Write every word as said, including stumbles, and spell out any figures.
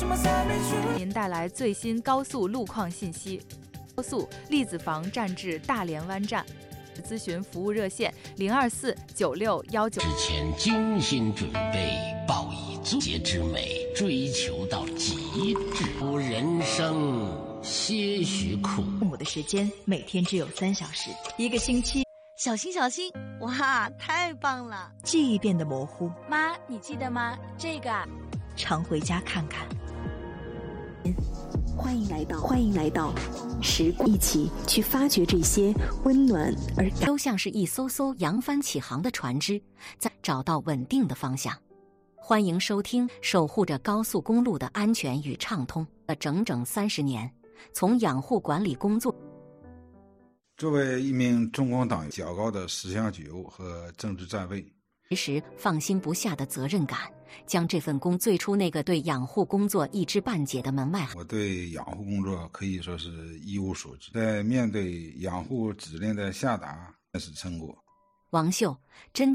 您带来最新高速路况信息。高速栗子坊站至大连湾站，咨询服务热线零二四九六幺九。 之前精心准备，抱以作节之美，追求到极致。人生些许苦。 父母的时间每天只有三小时，一个星期。 小心小心！哇，太棒了！ 记忆变得模糊。 妈，你记得吗？这个啊， 常回家看看。 欢迎来到，欢迎来到时光，一起去发掘这些温暖而都像是一艘艘扬帆起航的船只，在找到稳定的方向。欢迎收听，守护着高速公路的安全与畅通的整整三十年，从养护管理工作。 作为一名中共党员，较高的思想觉悟和政治站位， 其实放心不下的责任感，将这份工最初那个对养护工作一知半解的门外汉， 我对养护工作可以说是一无所知。在面对养护指令的下达，那是成果。 王秀真。